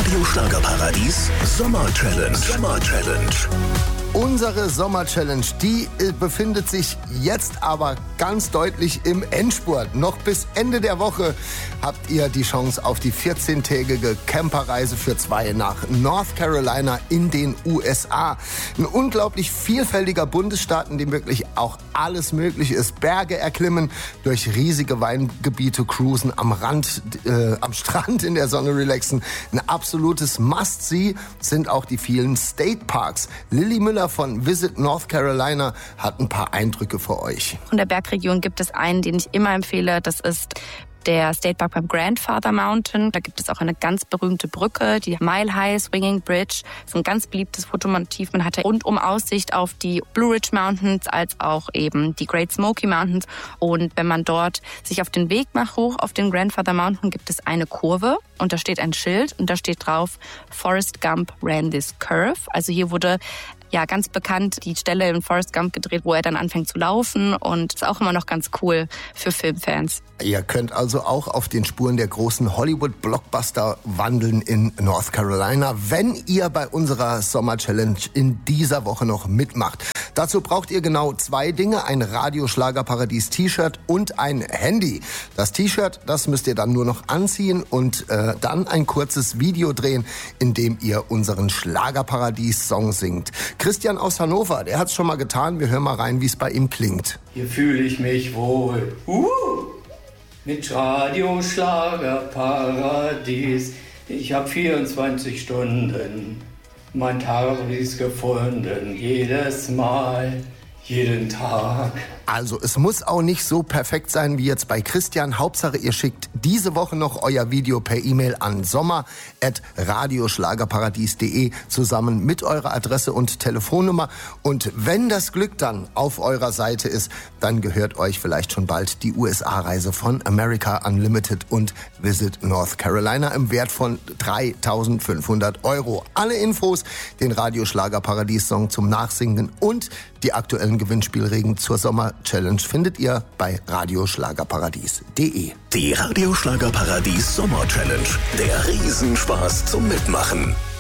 Radio Schlagerparadies Sommer-Challenge. Unsere Sommer-Challenge, die befindet sich jetzt aber ganz deutlich im Endspurt. Noch bis Ende der Woche habt ihr die Chance auf die 14-tägige Camperreise für 2 nach North Carolina in den USA. Ein unglaublich vielfältiger Bundesstaat, in dem wirklich auch alles möglich ist. Berge erklimmen, durch riesige Weingebiete cruisen, am Strand in der Sonne relaxen. Ein absolutes Must-See sind auch die vielen State Parks. Lilly Müller von Visit North Carolina hat ein paar Eindrücke für euch. Von der Bergregion gibt es einen, den ich immer empfehle. Das ist der State Park beim Grandfather Mountain. Da gibt es auch eine ganz berühmte Brücke, die Mile High Swinging Bridge. Das ist ein ganz beliebtes Fotomotiv. Man hat rundum Aussicht auf die Blue Ridge Mountains als auch eben die Great Smoky Mountains. Und wenn man dort sich auf den Weg macht, hoch auf den Grandfather Mountain, gibt es eine Kurve und da steht ein Schild und da steht drauf, Forrest Gump ran this curve. Also hier wurde ganz bekannt die Stelle in Forrest Gump gedreht, wo er dann anfängt zu laufen, und ist auch immer noch ganz cool für Filmfans. Ihr könnt also auch auf den Spuren der großen Hollywood-Blockbuster wandeln in North Carolina, wenn ihr bei unserer Sommer-Challenge in dieser Woche noch mitmacht. Dazu braucht ihr genau 2 Dinge, ein Radio-Schlagerparadies-T-Shirt und ein Handy. Das T-Shirt, das müsst ihr dann nur noch anziehen und dann ein kurzes Video drehen, in dem ihr unseren Schlagerparadies-Song singt. Christian aus Hannover, der hat's schon mal getan. Wir hören mal rein, wie es bei ihm klingt. Hier fühle ich mich wohl. Mit Radio Schlagerparadies. Ich habe 24 Stunden mein Paradies gefunden. Jedes Mal, jeden Tag. Also es muss auch nicht so perfekt sein wie jetzt bei Christian. Hauptsache ihr schickt diese Woche noch euer Video per E-Mail an sommer@radioschlagerparadies.de zusammen mit eurer Adresse und Telefonnummer. Und wenn das Glück dann auf eurer Seite ist, dann gehört euch vielleicht schon bald die USA-Reise von America Unlimited und Visit North Carolina im Wert von 3.500 €. Alle Infos, den Radio-Schlagerparadies-Song zum Nachsingen und die aktuellen Gewinnspielregeln zur Sommer-Challenge findet ihr bei radioschlagerparadies.de. Die Radio Schlagerparadies Sommer-Challenge. Der Riesenspaß zum Mitmachen.